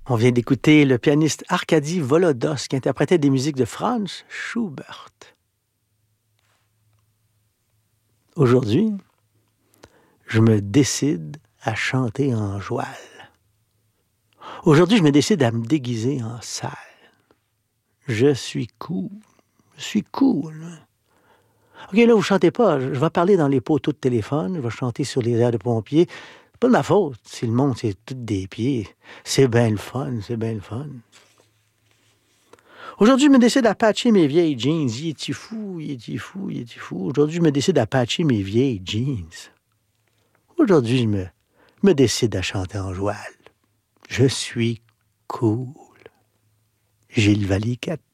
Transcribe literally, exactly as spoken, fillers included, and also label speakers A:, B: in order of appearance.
A: On vient d'écouter le pianiste Arkady Volodos qui interprétait des musiques de Franz Schubert. Aujourd'hui, je me décide à chanter en joual. Aujourd'hui, je me décide à me déguiser en salle. Je suis cool. Je suis cool. OK, là, vous chantez pas. Je vais parler dans les poteaux de téléphone. Je vais chanter sur les airs de pompiers. C'est pas de ma faute si le monde, c'est tout des pieds. C'est bien le fun, c'est bien le fun. Aujourd'hui, je me décide à patcher mes vieilles jeans. Il est-tu fou, il est-tu fou, il est-tu fou. Aujourd'hui, je me décide à patcher mes vieilles jeans. Aujourd'hui, je me, me décide à chanter en joual. Je suis cool. Gilles Valiquette.